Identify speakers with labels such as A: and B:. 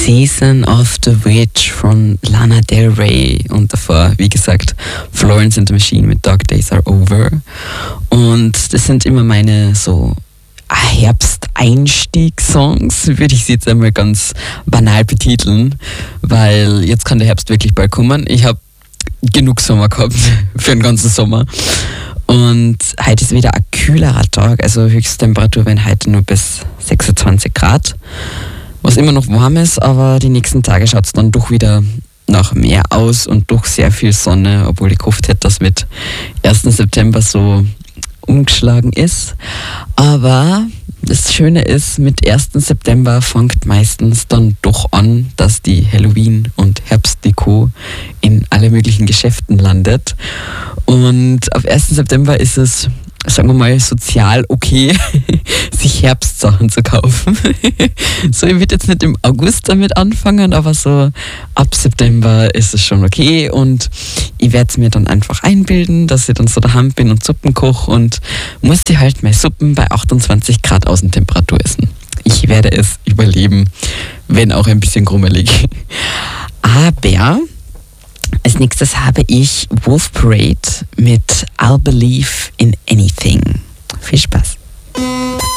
A: Season of the Witch von Lana Del Rey und davor, wie gesagt, Florence and the Machine mit Dark Days Are Over. Und das sind immer meine so Herbsteinstieg-Songs, würde ich sie jetzt einmal ganz banal betiteln, weil jetzt kann der Herbst wirklich bald kommen. Ich habe genug Sommer gehabt für den ganzen Sommer. Und heute ist wieder ein kühlerer Tag, also Höchsttemperatur werden heute nur bis 26 Grad, was immer noch warm ist, aber die nächsten Tage schaut es dann doch wieder nach mehr aus und doch sehr viel Sonne, obwohl ich gehofft hätte, dass mit 1. September so umgeschlagen ist. Aber das Schöne ist, mit 1. September fängt meistens dann doch an, dass die Halloween- und Herbstdeko in alle möglichen Geschäften landet. Und ab 1. September ist es, sagen wir mal, sozial okay, sich Herbstsachen zu kaufen. So, ich würde jetzt nicht im August damit anfangen, aber so ab September ist es schon okay und ich werde es mir dann einfach einbilden, dass ich dann so daheim bin und Suppen koche und muss die halt meine Suppen bei 28 Grad Außentemperatur essen. Ich werde es überleben, wenn auch ein bisschen grummelig. Aber als nächstes habe ich Wolf Parade mit I'll Believe in Anything. Viel Spaß.